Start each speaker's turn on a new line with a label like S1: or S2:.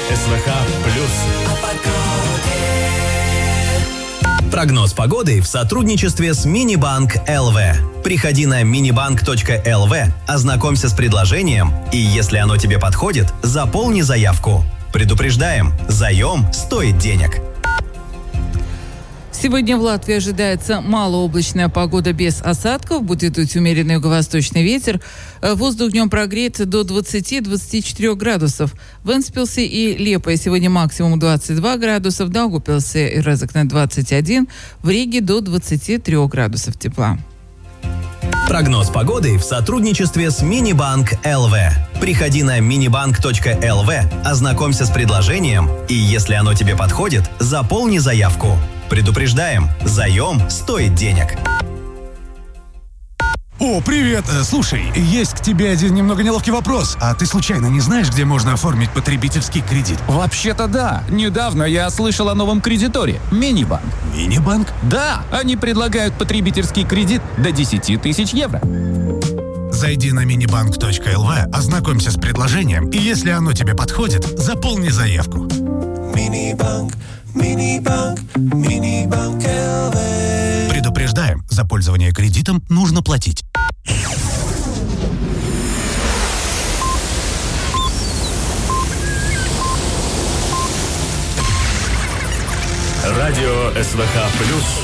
S1: СВХ плюс.
S2: Прогноз погоды в сотрудничестве с Минибанк ЛВ. Приходи на minibank.lv, ознакомься с предложением, и если оно тебе подходит, заполни заявку. Предупреждаем, заем стоит денег.
S3: Сегодня в Латвии ожидается малооблачная погода без осадков. Будет дуть умеренный юго-восточный ветер. Воздух днем прогреет до 20-24 градусов. В Энспилсе и Лепое сегодня максимум 22 градусов. В Даугавпилсе и Резекне 21. В Риге до 23 градусов тепла.
S2: Прогноз погоды в сотрудничестве с Минибанк ЛВ. Приходи на minibank.lv, ознакомься с предложением, и если оно тебе подходит, заполни заявку. Предупреждаем, заем стоит денег.
S4: О, привет! Слушай, есть к тебе один немного неловкий вопрос. А ты случайно не знаешь, где можно оформить потребительский кредит?
S5: Вообще-то да. Недавно я слышал о новом кредиторе. Минибанк.
S4: Минибанк?
S5: Да, они предлагают потребительский кредит до 10 тысяч евро.
S4: Зайди на minibank.lv, ознакомься с предложением, и если оно тебе подходит, заполни заявку.
S6: Минибанк, Минибанк, Минибанк ЛВ.
S4: Предупреждаем, за пользование кредитом нужно платить.
S1: Радио СВХ плюс.